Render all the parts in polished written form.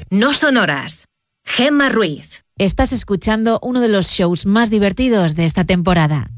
No Sonoras. Gemma Ruiz. Estás escuchando uno de los shows más divertidos de esta temporada.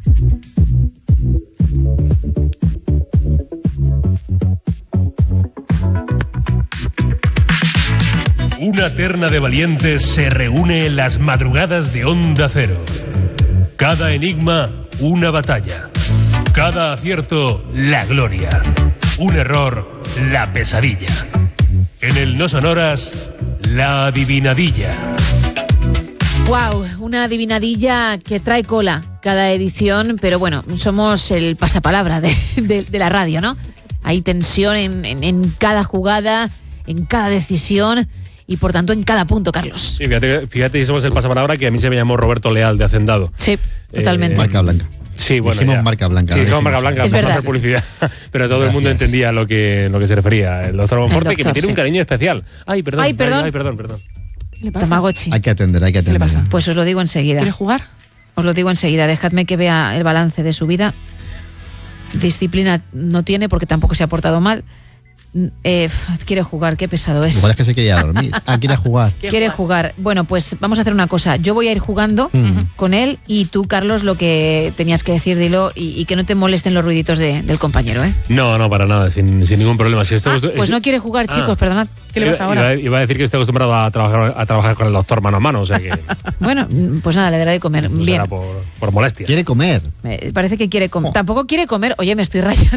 Una terna de valientes se reúne en las madrugadas de Onda Cero. Cada enigma, una batalla. Cada acierto, la gloria. Un error, la pesadilla. En el No Sonoras, la adivinadilla. ¡Wow! Una adivinadilla que trae cola cada edición, pero bueno, somos el pasapalabra de la radio, ¿no? Hay tensión en cada jugada, en cada decisión y por tanto en cada punto, Carlos. Sí, fíjate que somos el pasapalabra que a mí se me llamó Roberto Leal de Hacendado. Sí, totalmente. Marca blanca. Sí, bueno, dijimos marca blanca. Sí, dijimos marca blanca, es para verdad. hacer publicidad. Pero todo el mundo entendía lo que se refería. El doctor Monforte, que me tiene un cariño especial. Ay, perdón. Ay, perdón. Perdón. ¿Qué le pasa? Tamagotchi. Hay que atender. ¿Qué le pasa? Pues os lo digo enseguida. ¿Quiere jugar? Os lo digo enseguida. Dejadme que vea el balance de su vida. Disciplina no tiene porque tampoco se ha portado mal. Quiere jugar, qué pesado es. Igual es que se quería dormir. Quiere jugar. Quiere jugar. Bueno, pues vamos a hacer una cosa. Yo voy a ir jugando con él y tú, Carlos, lo que tenías que decir, dilo y que no te molesten los ruiditos del compañero, ¿eh? No, para nada, sin ningún problema. Si pues no quiere jugar, chicos, perdonad. ¿Qué le pasa ahora? Iba a decir que estoy acostumbrado a trabajar con el doctor mano a mano, o sea que... Bueno, pues nada, le daré de comer. Pues bien. será por molestia. Quiere comer. Parece que quiere comer. Tampoco quiere comer. Oye, me estoy rayando.